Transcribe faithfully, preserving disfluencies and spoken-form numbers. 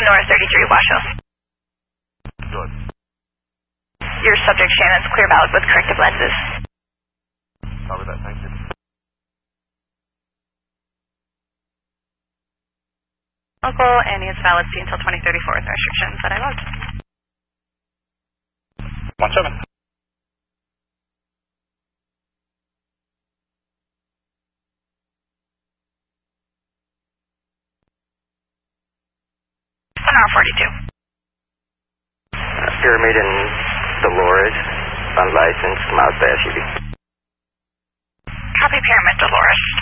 North thirty-three, Washoe. Good. Your subject Shannon's clear valid with corrective lenses. Copy that, thank you. Local, and he is valid C until twenty thirty-four with restrictions that I logged. One seven. One hour forty-two. Uh, Pyramid and Dolores, unlicensed, Mazda S U V. Copy Pyramid, Dolores.